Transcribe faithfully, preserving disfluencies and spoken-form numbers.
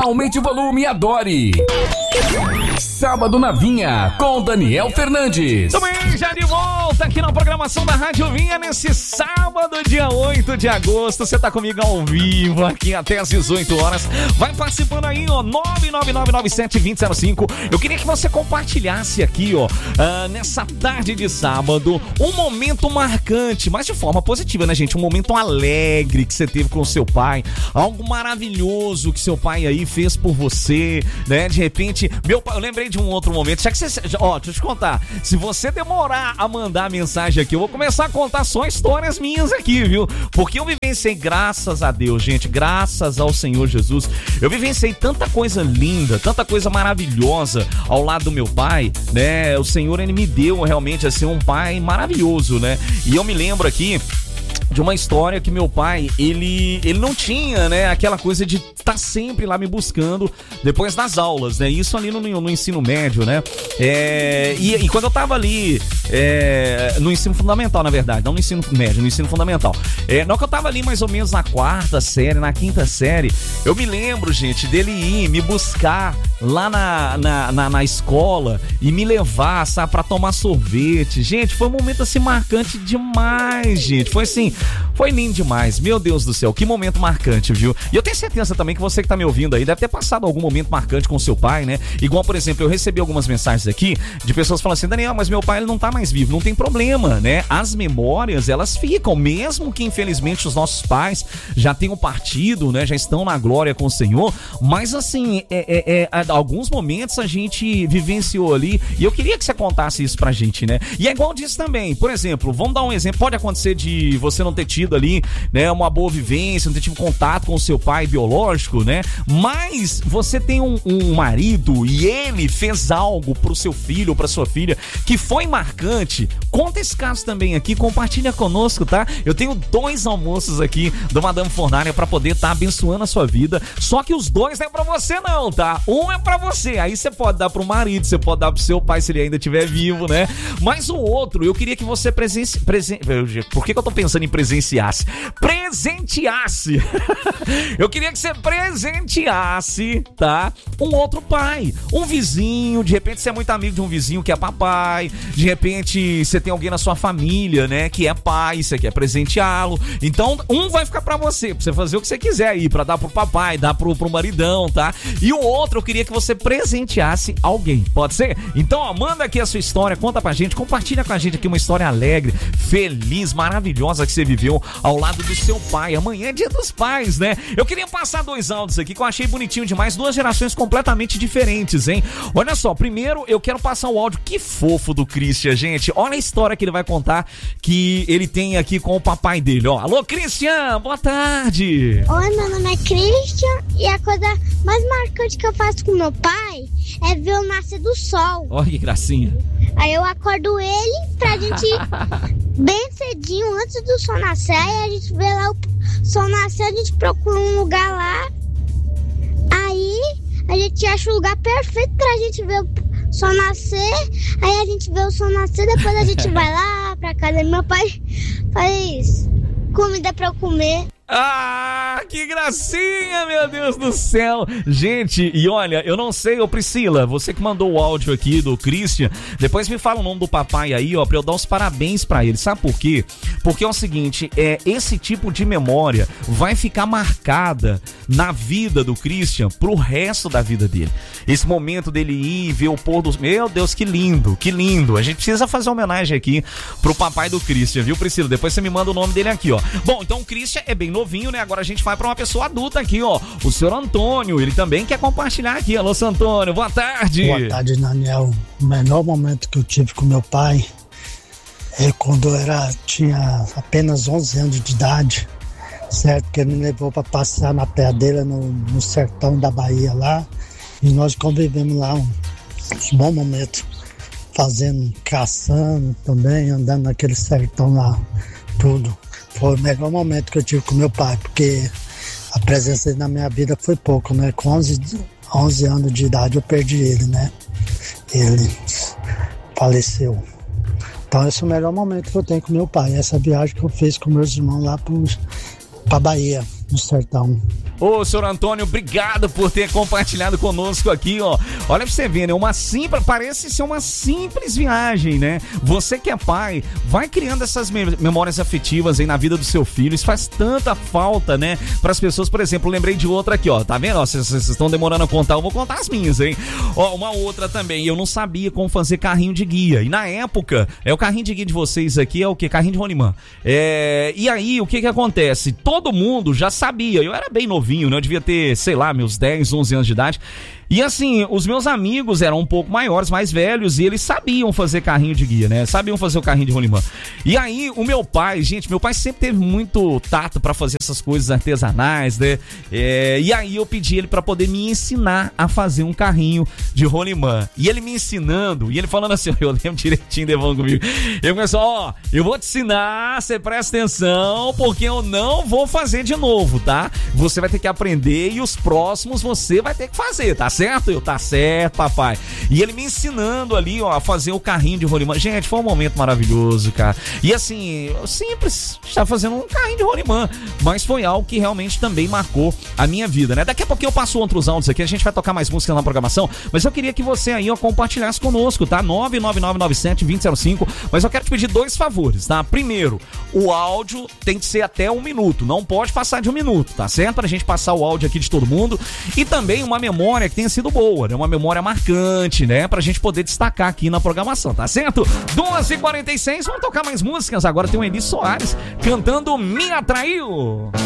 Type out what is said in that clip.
Aumente o volume e adore. Sábado na Vinha, com Daniel Fernandes. Também já de volta aqui na programação da Rádio Vinha nesse sábado, dia oito de agosto. Você tá comigo ao vivo aqui até às dezoito horas. Vai participando aí, ó, nove nove nove nove sete dois zero zero cinco. Eu queria que você compartilhasse aqui, ó, uh, nessa tarde de sábado, um momento marcante, mas de forma positiva, né, gente? Um momento alegre que você teve com o seu pai, algo maravilhoso que seu pai aí fez por você, né? De repente, meu pai, eu lembrei de um outro momento, já que você, ó, deixa eu te contar, se você demorar a mandar mensagem aqui, eu vou começar a contar só histórias minhas aqui, viu? Porque eu vivenciei, graças a Deus, gente, graças ao Senhor Jesus, eu vivenciei tanta coisa linda, tanta coisa maravilhosa ao lado do meu pai, né? O Senhor, ele me deu realmente, assim, um pai maravilhoso, né? E eu me lembro aqui de uma história que meu pai, ele, ele não tinha, né, aquela coisa de estar sempre lá me buscando depois das aulas, né, isso ali no, no ensino médio, né, é, e, e quando eu tava ali, é, no ensino fundamental, na verdade, não no ensino médio, no ensino fundamental, é, não que eu tava ali mais ou menos na quarta série, na quinta série, eu me lembro, gente, dele ir me buscar lá na, na, na, na escola e me levar, sabe, pra tomar sorvete. Gente, foi um momento assim marcante demais, gente, foi assim, foi lindo demais, meu Deus do céu, que momento marcante, viu? E eu tenho certeza também que você que tá me ouvindo aí deve ter passado algum momento marcante com seu pai, né? Igual, por exemplo, eu recebi algumas mensagens aqui de pessoas falando assim: Daniel, mas meu pai, ele não tá mais vivo. Não tem problema, né? As memórias, elas ficam, mesmo que infelizmente os nossos pais já tenham partido, né? Já estão na glória com o Senhor, mas assim, é, é, é, alguns momentos a gente vivenciou ali, e eu queria que você contasse isso pra gente, né? E é igual disso também, por exemplo, vamos dar um exemplo, pode acontecer de você não ter tido ali, né, uma boa vivência, não ter tido contato com o seu pai biológico, né, mas você tem um, um marido e ele fez algo pro seu filho ou pra sua filha que foi marcante. Conta esse caso também aqui, compartilha conosco, tá? Eu tenho dois almoços aqui do Madame Fornalha pra poder estar tá abençoando a sua vida, só que os dois não é pra você não, tá? Um é pra você, aí você pode dar pro marido, você pode dar pro seu pai se ele ainda estiver vivo, né? Mas o outro, eu queria que você presencie... Presen... Por que que eu tô pensando em presenciasse? Presenteasse! Eu queria que você presenteasse, tá? Um outro pai, um vizinho, de repente você é muito amigo de um vizinho que é papai, de repente você tem alguém na sua família, né, que é pai, você quer presenteá-lo, então um vai ficar pra você, pra você fazer o que você quiser aí, pra dar pro papai, dar pro, pro maridão, tá? E o outro, eu queria que você presenteasse alguém, pode ser? Então, ó, manda aqui a sua história, conta pra gente, compartilha com a gente aqui uma história alegre, feliz, maravilhosa que você viveu ao lado do seu pai. Amanhã é dia dos pais, né? Eu queria passar dois áudios aqui que eu achei bonitinho demais, duas gerações completamente diferentes, hein? Olha só, primeiro eu quero passar o áudio, que fofo do Christian, gente. Olha a história que ele vai contar que ele tem aqui com o papai dele, ó. Alô, Christian, boa tarde. Oi, meu nome é Christian e a coisa mais marcante que eu faço com meu pai é ver o nascer do sol. Olha que gracinha. Aí eu acordo ele pra gente bem cedinho, antes do sol nascer, aí a gente vê lá o sol nascer, a gente procura um lugar lá, aí a gente acha o lugar perfeito pra gente ver o sol nascer, aí a gente vê o sol nascer, depois a gente vai lá pra casa, e meu pai faz comida pra eu comer. Ah, que gracinha, meu Deus do céu. Gente, e olha, eu não sei, ô Priscila, você que mandou o áudio aqui do Christian, depois me fala o nome do papai aí, ó, pra eu dar os parabéns pra ele. Sabe por quê? Porque é o seguinte, é, esse tipo de memória vai ficar marcada na vida do Christian pro resto da vida dele. Esse momento dele ir ver o pôr dos... Meu Deus, que lindo, que lindo. A gente precisa fazer uma homenagem aqui pro papai do Christian, viu, Priscila? Depois você me manda o nome dele aqui, ó. Bom, então o Christian é bem novinho, né? Agora a gente vai pra uma pessoa adulta aqui, ó. O senhor Antônio, ele também quer compartilhar aqui. Alô, seu Antônio, boa tarde. Boa tarde, Daniel. O melhor momento que eu tive com meu pai é quando eu era, tinha apenas onze anos de idade, certo? Que ele me levou pra passear na terra dele, no, no sertão da Bahia lá. E nós convivemos lá um, um bom momento, fazendo, caçando também, andando naquele sertão lá, tudo. Foi o melhor momento que eu tive com meu pai, porque a presença dele na minha vida foi pouco, né? Com onze, onze anos de idade eu perdi ele, né? Ele faleceu. Então esse é o melhor momento que eu tenho com meu pai. Essa viagem que eu fiz com meus irmãos lá para a Bahia, no sertão. Ô, senhor Antônio, obrigado por ter compartilhado conosco aqui, ó. Olha pra você ver, né? Uma simples, parece ser uma simples viagem, né? Você que é pai, vai criando essas memórias afetivas aí na vida do seu filho. Isso faz tanta falta, né? Para as pessoas, por exemplo, lembrei de outra aqui, ó. Tá vendo? Vocês estão demorando a contar, eu vou contar as minhas, hein? Ó, uma outra também. Eu não sabia como fazer carrinho de guia. E na época, é o carrinho de guia de vocês aqui é o quê? Carrinho de rolimã. É... E aí, o que que acontece? Todo mundo já sabia. Eu era bem novinho, né? Eu devia ter, sei lá, meus dez, onze anos de idade. E assim, os meus amigos eram um pouco maiores, mais velhos, e eles sabiam fazer carrinho de guia, né? Sabiam fazer o carrinho de rolimã. E aí, o meu pai, gente, meu pai sempre teve muito tato pra fazer essas coisas artesanais, né? É, e aí eu pedi ele pra poder me ensinar a fazer um carrinho de rolimã. E ele me ensinando, e ele falando assim, eu lembro direitinho, Devon comigo. Eu comecei, ó, eu vou te ensinar, você presta atenção, porque eu não vou fazer de novo, tá? Você vai ter que aprender e os próximos você vai ter que fazer, tá certo? Eu, tá certo, papai. E ele me ensinando ali, ó, a fazer o carrinho de rolimã. Gente, foi um momento maravilhoso, cara. E assim, simples, está fazendo um carrinho de rolimã, mas foi algo que realmente também marcou a minha vida, né? Daqui a pouquinho eu passo outros áudios aqui, a gente vai tocar mais música na programação, mas eu queria que você aí, ó, compartilhasse conosco, tá? nove nove nove nove sete dois zero zero cinco, mas eu quero te pedir dois favores, tá? Primeiro, o áudio tem que ser até um minuto, não pode passar de um minuto, tá certo? Pra gente passar o áudio aqui de todo mundo e também uma memória que tenha sido boa, né? Uma memória marcante, né? Pra gente poder destacar aqui na programação, tá certo? duas e quarenta e seis, vamos tocar mais músicas. Agora tem o Eli Soares cantando Me Atraiu.